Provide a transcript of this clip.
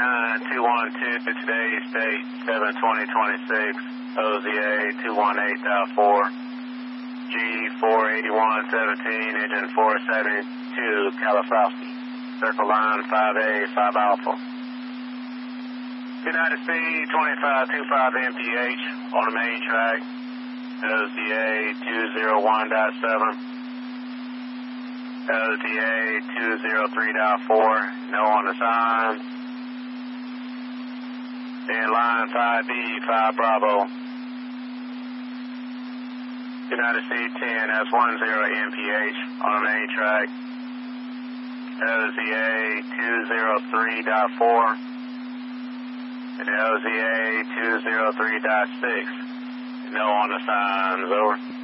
9212, today's date, 7/20/26, OZA 218.4, G48117, engine 472, Kalifowski, circle line 5A, 5 Alpha. United speed 2525 mph on the main track, OZA 201.7, OZA 203.4, no on the signs. In line 5B, 5 Bravo. United speed 10, that's 10 mph on the main track, OZA 203.4. and OZA 203.6. No on the signs, over.